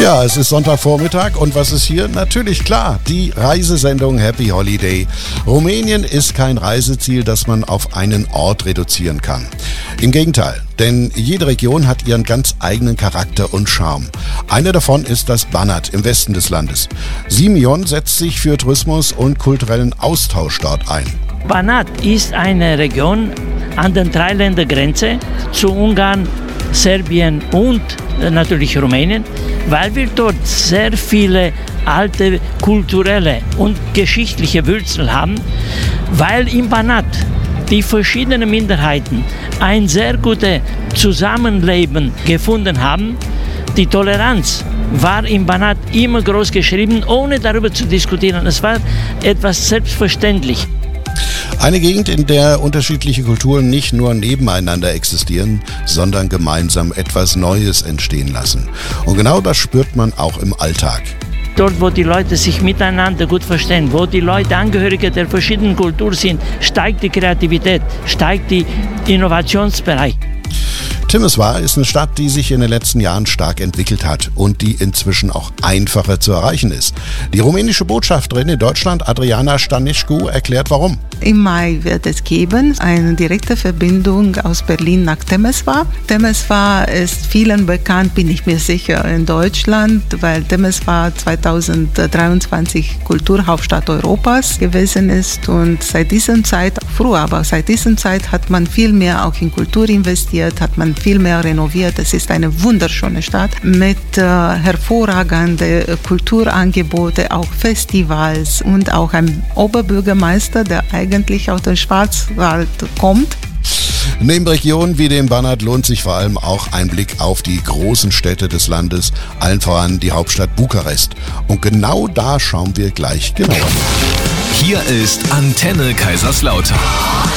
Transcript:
Ja, es ist Sonntagvormittag und was ist hier? Natürlich klar, die Reisesendung Happy Holiday. Rumänien ist kein Reiseziel, das man auf einen Ort reduzieren kann. Im Gegenteil, denn jede Region hat ihren ganz eigenen Charakter und Charme. Eine davon ist das Banat im Westen des Landes. Simeon setzt sich für Tourismus und kulturellen Austausch dort ein. Banat ist eine Region an der Dreiländergrenze zu Ungarn, Serbien und natürlich Rumänien, weil wir dort sehr viele alte kulturelle und geschichtliche Wurzeln haben, weil im Banat die verschiedenen Minderheiten ein sehr gutes Zusammenleben gefunden haben. Die Toleranz war im Banat immer groß geschrieben, ohne darüber zu diskutieren. Es war etwas selbstverständlich. Eine Gegend, in der unterschiedliche Kulturen nicht nur nebeneinander existieren, sondern gemeinsam etwas Neues entstehen lassen. Und genau das spürt man auch im Alltag. Dort, wo die Leute sich miteinander gut verstehen, wo die Leute Angehörige der verschiedenen Kulturen sind, steigt die Kreativität, steigt der Innovationsbereich. Timișoara ist eine Stadt, die sich in den letzten Jahren stark entwickelt hat und die inzwischen auch einfacher zu erreichen ist. Die rumänische Botschafterin in Deutschland, Adriana Stănescu, erklärt warum. Im Mai wird es geben eine direkte Verbindung aus Berlin nach Timișoara. Timișoara ist vielen bekannt, bin ich mir sicher, in Deutschland, weil Timișoara 2023 Kulturhauptstadt Europas gewesen ist und seit dieser Zeit, früher, aber seit dieser Zeit hat man viel mehr auch in Kultur investiert, hat man viel mehr renoviert. Es ist eine wunderschöne Stadt mit hervorragenden Kulturangeboten, auch Festivals und auch ein Oberbürgermeister, der eigentlich aus dem Schwarzwald kommt. Neben Regionen wie dem Banat lohnt sich vor allem auch ein Blick auf die großen Städte des Landes, allen voran die Hauptstadt Bukarest. Und genau da schauen wir gleich genauer. Hier ist Antenne Kaiserslautern.